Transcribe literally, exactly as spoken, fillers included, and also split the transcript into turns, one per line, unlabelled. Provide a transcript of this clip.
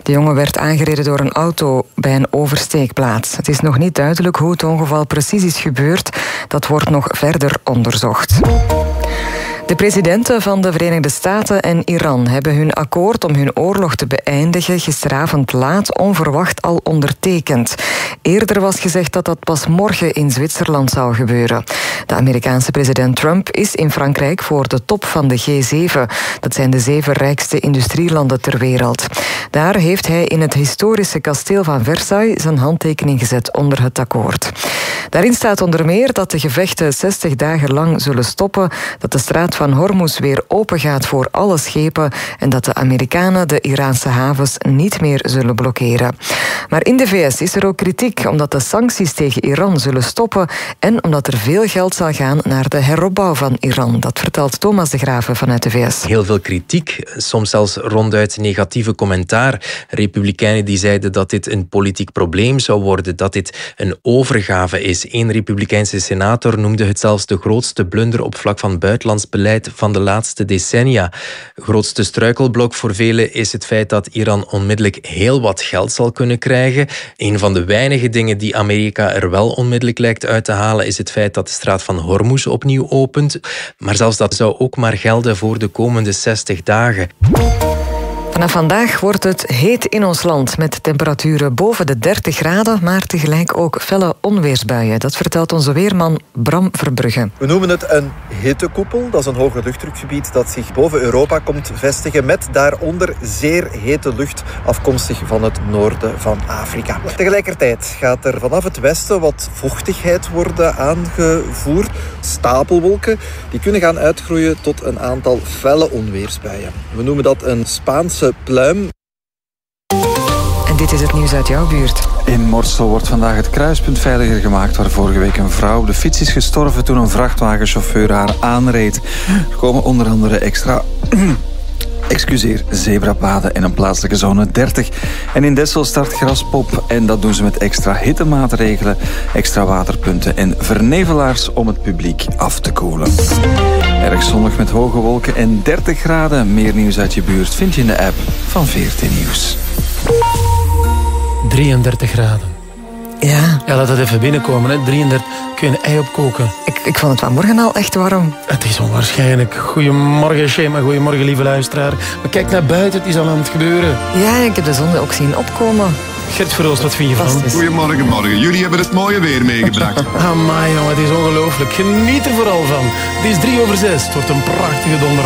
De jongen werd aangereden door een auto bij een oversteekplaats. Het is nog niet duidelijk hoe het ongeval precies is gebeurd. Dat wordt nog verder onderzocht. De presidenten van de Verenigde Staten en Iran hebben hun akkoord om hun oorlog te beëindigen gisteravond laat onverwacht al ondertekend. Eerder was gezegd dat dat pas morgen in Zwitserland zou gebeuren. De Amerikaanse president Trump is in Frankrijk voor de top van de G zeven. Dat zijn de zeven rijkste industrielanden ter wereld. Daar heeft hij in het historische kasteel van Versailles zijn handtekening gezet onder het akkoord. Daarin staat onder meer dat de gevechten zestig dagen lang zullen stoppen, dat de straat van Hormuz weer open gaat voor alle schepen en dat de Amerikanen de Iraanse havens niet meer zullen blokkeren. Maar in de V S is er ook kritiek omdat de sancties tegen Iran zullen stoppen en omdat er veel geld zal gaan naar de heropbouw van Iran. Dat vertelt Thomas de Graeve vanuit de V S.
Heel veel kritiek, soms zelfs ronduit negatieve commentaar. Republikeinen die zeiden dat dit een politiek probleem zou worden, dat dit een overgave is. Eén republikeinse senator noemde het zelfs de grootste blunder op vlak van buitenlands beleid van de laatste decennia. Grootste struikelblok voor velen is het feit dat Iran onmiddellijk heel wat geld zal kunnen krijgen. Een van de weinige dingen die Amerika er wel onmiddellijk lijkt uit te halen is het feit dat de straat van Hormuz opnieuw opent. Maar zelfs dat zou ook maar gelden voor de komende zestig dagen.
Vanaf vandaag wordt het heet in ons land met temperaturen boven de dertig graden, maar tegelijk ook felle onweersbuien. Dat vertelt onze weerman Bram Verbrugge.
We noemen het een hittekoepel. Dat is een hoge luchtdrukgebied dat zich boven Europa komt vestigen met daaronder zeer hete lucht afkomstig van het noorden van Afrika. Tegelijkertijd gaat er vanaf het westen wat vochtigheid worden aangevoerd. Stapelwolken die kunnen gaan uitgroeien tot een aantal felle onweersbuien. We noemen dat een Spaanse pluim.
En dit is het nieuws uit jouw buurt.
In Morsel wordt vandaag het kruispunt veiliger gemaakt, waar vorige week een vrouw op de fiets is gestorven toen een vrachtwagenchauffeur haar aanreed. Er komen onder andere extra... Excuseer, zebrapaden en een plaatselijke zone dertig. En in Dessel start Graspop en dat doen ze met extra hittemaatregelen, extra waterpunten en vernevelaars om het publiek af te koelen. Erg zonnig met hoge wolken en dertig graden. Meer nieuws uit je buurt vind je in de app van veertien Nieuws.
drieëndertig graden.
Ja.
Ja, laat dat even binnenkomen. Hè. drieëndertig, kun je een ei opkoken.
Ik, ik vond het vanmorgen al echt warm.
Het is onwaarschijnlijk. Goedemorgen, Shema. Goedemorgen, lieve luisteraar. Maar kijk naar buiten, het is al aan het gebeuren.
Ja, ik heb de zon ook zien opkomen.
Gert Verhulst, wat vind je van?
Goedemorgen, morgen. Jullie hebben het mooie weer meegebracht.
Amai, jongen, het is ongelooflijk. Geniet er vooral van. Het is drie over zes. Het wordt een prachtige donderdag.